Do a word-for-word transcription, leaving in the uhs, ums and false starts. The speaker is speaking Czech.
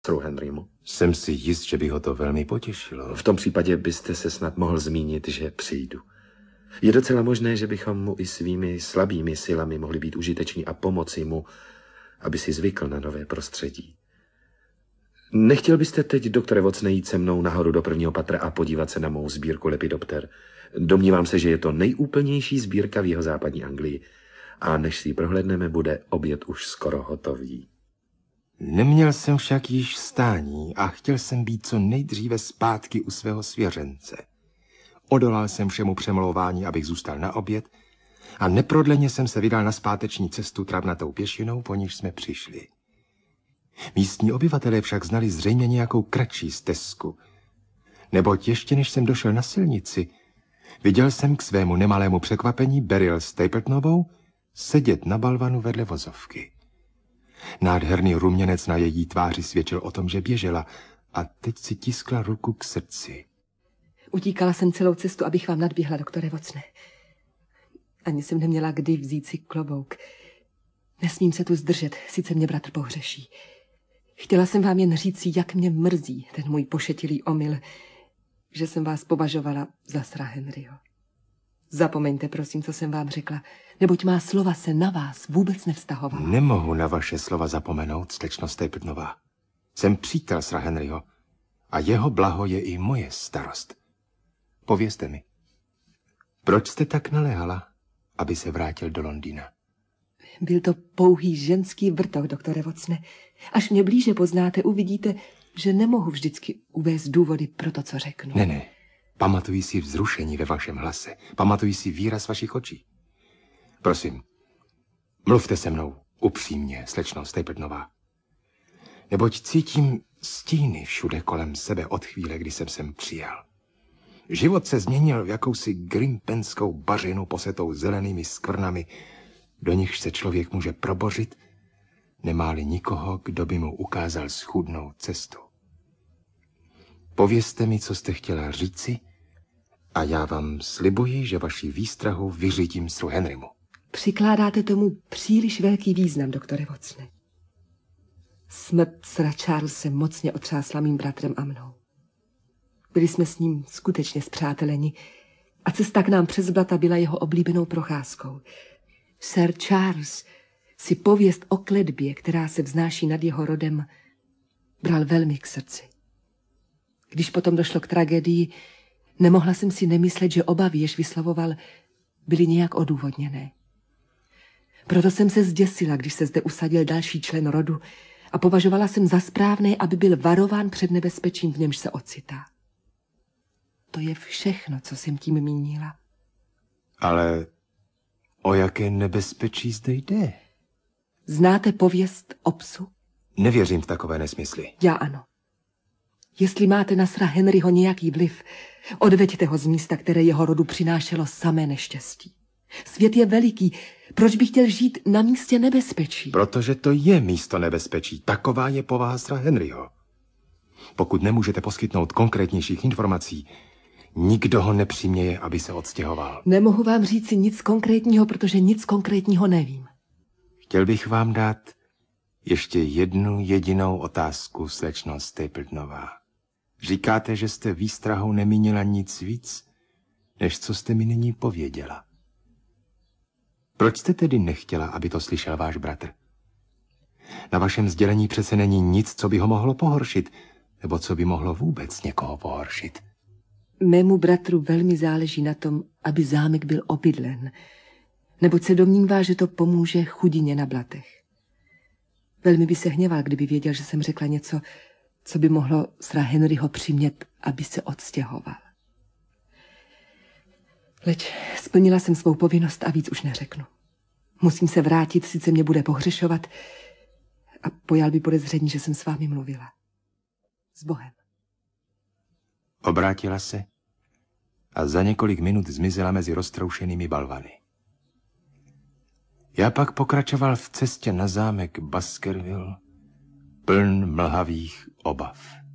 Sru Henrymu? Jsem si jist, že by ho to velmi potěšilo. V tom případě byste se snad mohl zmínit, že přijdu. Je docela možné, že bychom mu i svými slabými silami mohli být užiteční a pomoci mu, aby si zvykl na nové prostředí. Nechtěl byste teď, doktore Watsone, jít se mnou nahoru do prvního patra a podívat se na mou sbírku Lepidopter? Domnívám se, že je to nejúplnější sbírka v jeho západní Anglii. A než si ji prohlédneme, bude oběd už skoro hotový. Neměl jsem však již stání a chtěl jsem být co nejdříve zpátky u svého svěřence. Odolal jsem všemu přemlouvání, abych zůstal na oběd, a neprodleně jsem se vydal na zpáteční cestu travnatou pěšinou, po níž jsme přišli. Místní obyvatelé však znali zřejmě nějakou kratší stezku, neboť ještě než jsem došel na silnici, viděl jsem k svému nemalému překvapení Beryl Stapletonovou sedět na balvanu vedle vozovky. Nádherný ruměnec na její tváři svědčil o tom, že běžela, a teď si tiskla ruku k srdci. Utíkala jsem celou cestu, abych vám nadběhla, doktore Watsone. Ani jsem neměla kdy vzít si klobouk. Nesmím se tu zdržet, sice mě bratr pohřeší. Chtěla jsem vám jen říci, jak mě mrzí ten můj pošetilý omyl, že jsem vás považovala za Sra Henryho. Zapomeňte, prosím, co jsem vám řekla, neboť má slova se na vás vůbec nevztahovala. Nemohu na vaše slova zapomenout, slečno Stapletonová. Jsem přítel Sra Henryho a jeho blaho je i moje starost. Povězte mi, proč jste tak naléhala, aby se vrátil do Londýna? Byl to pouhý ženský vrtok, doktore Watsone. Až mě blíže poznáte, uvidíte, že nemohu vždycky uvést důvody pro to, co řeknu. Ne, ne. Pamatuji si vzrušení ve vašem hlase. Pamatuji si výraz vašich očí. Prosím, mluvte se mnou upřímně, slečno Stapletonová. Neboť cítím stíny všude kolem sebe od chvíle, kdy jsem sem přijel. Život se změnil v jakousi grimpenskou bařinu posetou zelenými skvrnami, do nichž se člověk může probořit, nemá-li nikoho, kdo by mu ukázal schůdnou cestu. Povězte mi, co jste chtěla říci, a já vám slibuji, že vaši výstrahu vyřídím Sru Henrymu. Přikládáte tomu příliš velký význam, doktore Watsone. Smrt Sira Charlese mocně otřásla mým bratrem a mnou. Byli jsme s ním skutečně spřáteleni a cesta k nám přes blata byla jeho oblíbenou procházkou. Sir Charles si pověst o kletbě, která se vznáší nad jeho rodem, bral velmi k srdci. Když potom došlo k tragédii, nemohla jsem si nemyslet, že obavy, jež vyslovoval, byly nějak odůvodněné. Proto jsem se zděsila, když se zde usadil další člen rodu, a považovala jsem za správné, aby byl varován před nebezpečím, v němž se ocitá. To je všechno, co jsem tím mínila. Ale o jaké nebezpečí zde jde? Znáte pověst o psu? Nevěřím v takové nesmysly. Já ano. Jestli máte na Sra Henryho nějaký vliv, odveďte ho z místa, které jeho rodu přinášelo samé neštěstí. Svět je veliký, proč bych chtěl žít na místě nebezpečí? Protože to je místo nebezpečí. Taková je povaha Sra Henryho. Pokud nemůžete poskytnout konkrétnějších informací, nikdo ho nepřiměje, aby se odstěhoval. Nemohu vám říci nic konkrétního, protože nic konkrétního nevím. Chtěl bych vám dát ještě jednu jedinou otázku, slečno Stapletonová. Říkáte, že jste výstrahou nemínila nic víc, než co jste mi nyní pověděla. Proč jste tedy nechtěla, aby to slyšel váš bratr? Na vašem sdělení přece není nic, co by ho mohlo pohoršit, nebo co by mohlo vůbec někoho pohoršit. Mému bratru velmi záleží na tom, aby zámek byl obydlen, neboť se domnívá, že to pomůže chudině na blatech. Velmi by se hněval, kdyby věděl, že jsem řekla něco, co by mohlo Sra Henryho přimět, aby se odstěhoval. Leč splnila jsem svou povinnost a víc už neřeknu. Musím se vrátit, sice mě bude pohřešovat a pojal by podezření, že jsem s vámi mluvila. S Bohem. Obrátila se a za několik minut zmizela mezi roztroušenými balvany. Já pak pokračoval v cestě na zámek Baskerville, pln mlhavých obav.